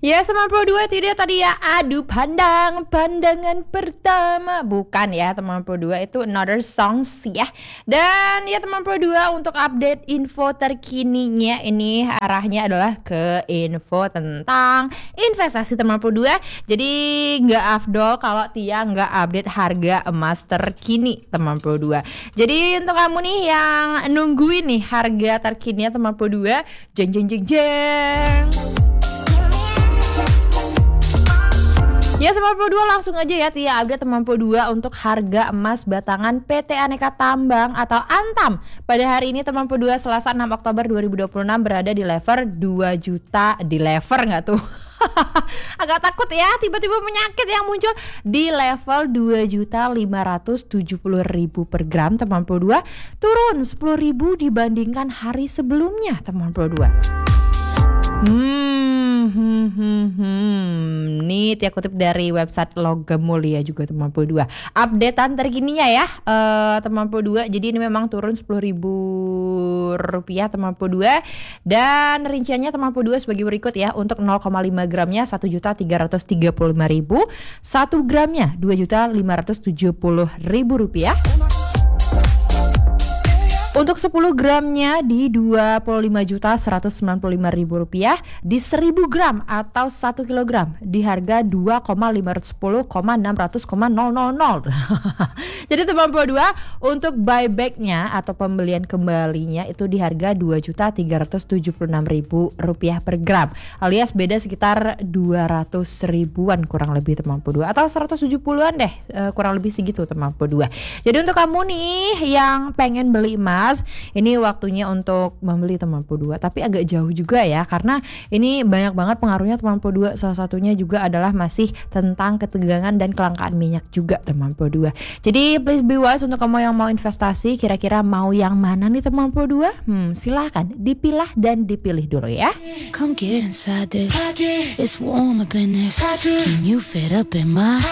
Ya 92 itu dia tadi ya. Aduh pandangan pertama. Bukan ya teman 92, itu another songs ya. Dan ya teman 92, untuk update info terkininya ini arahnya adalah ke info tentang investasi teman 92. Jadi nggak afdol kalau Tia nggak update harga emas terkini teman 92. Jadi untuk kamu nih yang nungguin nih harga terkininya teman 92, jeng. Ya 92 langsung aja ya Tia update 92 untuk harga emas batangan PT Aneka Tambang atau Antam. Pada hari ini 92 Selasa 6 Oktober 2026 berada di level 2 juta. Di level nggak tuh? Agak takut ya, tiba-tiba penyakit yang muncul. Di level 2.570.000 per gram teman 92, turun 10.000 dibandingkan hari sebelumnya teman 92. Nih Tia kutip dari website Logam Mulia juga teman 92. Updatean terkininya ya teman 92. Jadi ini memang turun 10.000 rupiah teman 92. Dan rinciannya teman 92 sebagai berikut ya. Untuk 0,5 gramnya 1.335.000, 1 gramnya 2.570.000 rupiah. Untuk 10 gramnya di 25.195.000 rupiah, di 1000 gram atau 1 kilogram di harga 2,510,600,000. Jadi teman 92 untuk buybacknya atau pembelian kembalinya itu di harga 2.376.000 rupiah per gram, alias beda sekitar 200 ribuan kurang lebih teman 92, atau 170-an deh kurang lebih segitu teman 92. Jadi untuk kamu nih yang pengen beli emas, ini waktunya untuk membeli teman 92, tapi agak jauh juga ya karena ini banyak banget pengaruhnya teman 92. Salah satunya juga adalah masih tentang ketegangan dan kelangkaan minyak juga teman 92. Jadi please be wise untuk kamu yang mau investasi, kira-kira mau yang mana nih teman 92? Silahkan dipilah dan dipilih dulu ya. Come get inside this. It's warm up in this. Can you fit up in my